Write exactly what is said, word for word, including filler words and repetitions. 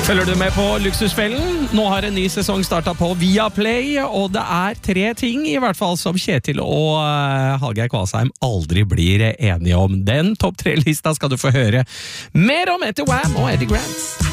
Følger du med på Luksusfellen? Nå har en ny sesong startet på Viaplay, og det er tre ting i hvert fall som Kjetil og uh, Hallgeir Kvalsheim aldri blir enige om. Den topp tre-lista skal du få høre mer om etter Wham og Eddie Grant.